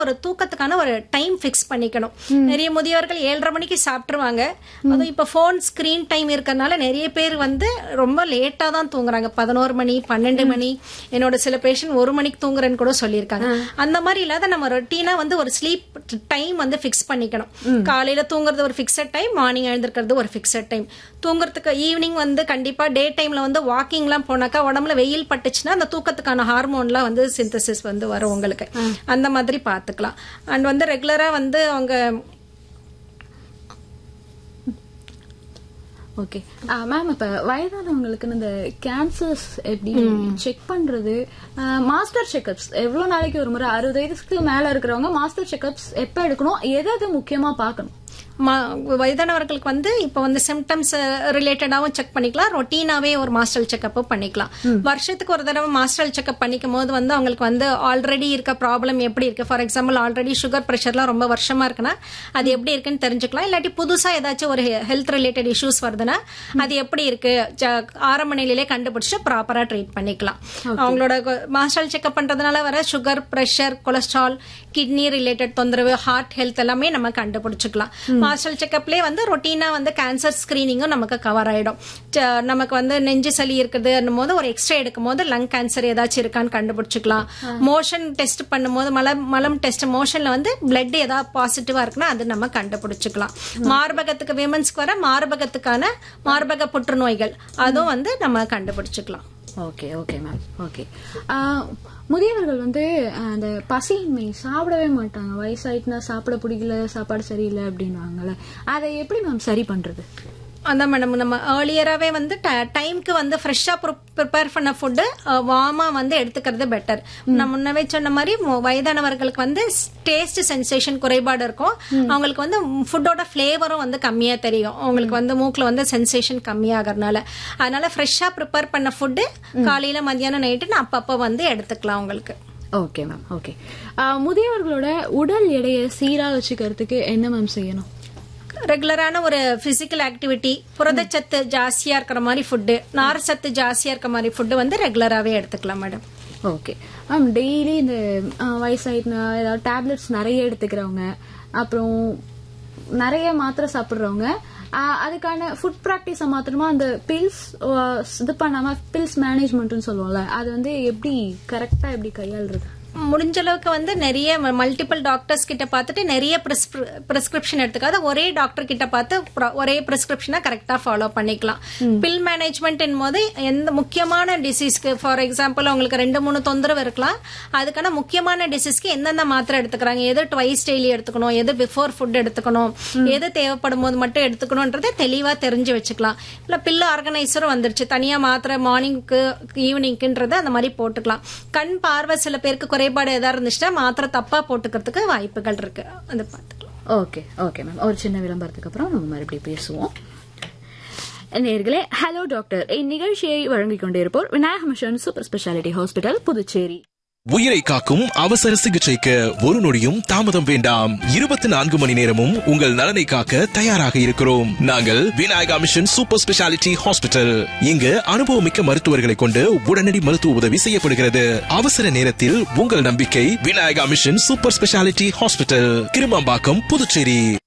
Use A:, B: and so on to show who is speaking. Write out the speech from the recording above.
A: ஒரு தூக்கத்துக்கான ஒரு time fix பண்ணிக்கணும். நிறைய முதியவர்கள் 7:30 மணிக்கு சாப்பிட்டுருவாங்க. அதுவும் இப்ப போன் ஸ்கிரீன் டைம் இருக்கறனால நிறைய பேர் வந்து ரொம்ப லேட்டா தான் தூங்குறாங்க. 11 மணி 12 மணி. என்னோட சில பேஷண்ட் 1 மணிக்கு தூங்குறேன்னு கூட சொல்லியிருக்காங்க. அந்த மாதிரி இல்லாத நம்ம ரொட்டீனா வந்து ஒரு ஸ்லீப் டைம் வந்து ஃபிக்ஸ் பண்ணிக்கணும். காலையில தூங்குறது ஒரு ஃபிக்ஸட் டைம், மார்னிங் எழுந்திருக்கிறது ஒரு ஃபிக்ஸட் டைம். தூங்குறதுக்கு ஈவினிங் வந்து கண்டிப்பா டே டைம்ல வந்து வாக்கிங் எல்லாம் போனாக்கா உடம்புல வெயில் பட்டுச்சுன்னா அந்த தூக்கத்துக்கான ஹார்மோன்லாம் வந்து சிந்தசிஸ் வந்து வரும் உங்களுக்கு. அந்த மாதிரி பார்த்துக்கலாம். அண்ட் வந்து ரெகுலரா வந்து அவங்க
B: ஓகே மேம், இப்ப வயதானவங்களுக்கு இந்த கேன்சர்ஸ் எப்படி செக் பண்றது, மாஸ்டர் செக்அப்ஸ் எவ்வளவு நாளைக்கு ஒரு முறை, 60 வயதுக்கு மேல இருக்கிறவங்க மாஸ்டர் செக்அப்ஸ் எப்ப எடுக்கணும், எதை முக்கியமா பார்க்கணும்?
A: வயதானவர்களுக்கு வந்து இப்ப வந்து சிம்டம்ஸ் ரிலேட்டடாவும் செக் பண்ணிக்கலாம், ரொட்டீனாவே ஒரு மாஸ்டர் செக்அப் பண்ணிக்கலாம். வருஷத்துக்கு ஒரு தடவை மாஸ்டர் செக்அப் பண்ணிக்கும் போது வந்து அவங்களுக்கு வந்து ஆல்ரெடி இருக்க ப்ராப்ளம் எப்படி இருக்கு, ஃபார் எக்ஸாம்பிள் ஆல்ரெடி சுகர் பிரஷர்லாம் ரொம்ப வருஷமா இருக்குன்னா அது எப்படி இருக்குன்னு தெரிஞ்சுக்கலாம். இல்லாட்டி புதுசா ஏதாச்சும் ஒரு ஹெல்த் ரிலேட்டட் இஷ்யூஸ் வருதுன்னா அது எப்படி இருக்கு ஆரம்ப நிலையிலே கண்டுபிடிச்சு ப்ராப்பரா ட்ரீட் பண்ணிக்கலாம். அவங்களோட மாஸ்டர் செக்அப் பண்றதுனால வர sugar, pressure, cholesterol, kidney related தொந்தரவு, ஹார்ட் ஹெல்த் எல்லாமே நம்ம கண்டுபிடிச்சுக்கலாம். மாஸ்டர் செக்அப்லேயே வந்து ரொட்டீனா வந்து கேன்சர் ஸ்கிரீனிங்கும் நமக்கு கவர் ஆயிடும். நமக்கு வந்து நெஞ்சு சளி இருக்குது போது ஒரு எக்ஸ்ரே எடுக்கும் போது லங் கேன்சர் ஏதாச்சும் இருக்கான்னு கண்டுபிடிச்சுக்கலாம். மோஷன் டெஸ்ட் பண்ணும்போது மலம் டெஸ்ட் மோஷன்ல வந்து பிளட் ஏதாவது பாசிட்டிவா இருக்குன்னா அது நம்ம கண்டுபிடிச்சுக்கலாம். மார்பகத்துக்கு விமன்ஸ்க்கு வர மார்பக புற்றுநோய்கள் அதுவும் வந்து நம்ம கண்டுபிடிச்சுக்கலாம்.
B: Okay okay ma'am. ஓகே, முதியவர்கள் வந்து அந்த பசியின்மை சாப்பிடவே மாட்டாங்க, வயசாயிட்டுனா சாப்பிட பிடிக்கல, சாப்பாடு சரியில்லை அப்படின்வாங்கல்ல, அதை எப்படி மேம் சரி பண்றது?
A: அதான் மேடம், நம்ம ஏர்லியராகவே வந்து டைம்க்கு வந்து ஃப்ரெஷ்ஷாக ப்ரிப்பேர் பண்ண ஃபுட்டு வார்மாக வந்து எடுத்துக்கிறது பெட்டர். நான் முன்னவே சொன்ன மாதிரி வயதானவர்களுக்கு வந்து டேஸ்ட் சென்சேஷன் குறைபாடு இருக்கும். அவங்களுக்கு வந்து ஃபுட்டோட ஃப்ளேவரும் வந்து கம்மியாக தெரியும். அவங்களுக்கு வந்து மூக்கில் வந்து சென்சேஷன் கம்மியாகிறதுனால அதனால ஃப்ரெஷ்ஷாக ப்ரிப்பேர் பண்ண ஃபுட்டு காலையில் மதியானம் நைட்டு அப்பப்போ வந்து எடுத்துக்கலாம் அவங்களுக்கு.
B: Okay ma'am. ஓகே, முதியவர்களோட உடல் எடையை சீராக வச்சுக்கிறதுக்கு என்ன மேம் செய்யணும்?
A: ரெகுலரான ஒரு பிசிக்கல் ஆக்டிவிட்டி, புரதச்சத்து ஜாஸ்தியா இருக்கிற மாதிரி ஃபுட்டு, நார் சத்து ஜாஸ்தியா இருக்கிற மாதிரி ஃபுட்டு வந்து ரெகுலராகவே எடுத்துக்கலாம் மேடம்.
B: ஓகே மேம், டெய்லி இந்த வயசாயிட்டுனா ஏதாவது டேப்லெட்ஸ் நிறைய எடுத்துக்கிறவங்க, அப்புறம் நிறைய மாத்திரை சாப்பிட்றவங்க, அதுக்கான ஃபுட் ப்ராக்டிஸை மாத்திரமா அந்த பில்ஸ் இது பண்ணாம பில்ஸ் மேனேஜ்மெண்ட்னு சொல்லுவோம்ல, அது வந்து எப்படி கரெக்டா எப்படி கையாளுறது?
A: முடிஞ்ச அளவுக்கு வந்து நிறைய மல்டிபிள் டாக்டர்ஸ் கிட்ட பார்த்துட்டு நிறைய பிரிஸ்கிரிப்ஷன் எடுத்துக்காத ஒரே டாக்டர் கிட்ட பார்த்து ஒரே பிரிஸ்கிரிப்ஷனை கரெக்டா ஃபாலோ பண்ணிக்கலாம். பில் மேனேஜ்மெண்ட் போது எந்த முக்கியமான டிசீஸ்க்கு, ஃபார் எக்ஸாம்பிள் உங்களுக்கு 2-3 தொந்தரவு இருக்கலாம், அதுக்கான முக்கியமான டிசீஸ்க்கு எந்தெந்த மாத்திரை எடுத்துக்கிறாங்க, எது ட்வைஸ் டெய்லி எடுத்துக்கணும், எது பிஃபோர் ஃபுட் எடுத்துக்கணும், எது தேவைப்படும் போது மட்டும் எடுத்துக்கணும்ன்றதை தெளிவா தெரிஞ்சு வச்சுக்கலாம். இல்ல பில் ஆர்கனைசரும் வந்துருச்சு, தனியா மாத்திரை மார்னிங்க்கு ஈவினிங்க்குன்றது அந்த மாதிரி போட்டுக்கலாம். கண் பார்வை சில பேருக்கு குறைபாடு ஏதாவது இருந்துச்சுன்னா மாத்திரை தப்பா போட்டுக்கிறதுக்கு வாய்ப்புகள் இருக்கு, அதை பார்த்துக்கலாம்.
B: ஓகே ஓகே மேம், ஒரு சின்ன விளம்பரத்துக்கு அப்புறம் நம்ம மறுபடியும் பேசுவோம். நேயர்களே, ஹலோ டாக்டர் இந்நிகழ்ச்சியை வழங்கிக் கொண்டிருப்போர் Vinayaka mission super speciality hospital, Puducherry.
C: உயிரை காக்கும் அவசர சிகிச்சைக்கு ஒரு நொடியும் தாமதம் வேண்டாம். 24 மணி நேரமும் உங்கள் நலனை காக்க தயாராக இருக்கிறோம். நாங்கள் Vinayaka mission super speciality hospital. இங்கு அனுபவமிக்க மருத்துவர்களை கொண்டு உடனடி மருத்துவ உதவி செய்யப்படுகிறது. அவசர நேரத்தில் உங்கள் நம்பிக்கை Vinayaka mission super speciality hospital, Kirumampakkam, Puducherry.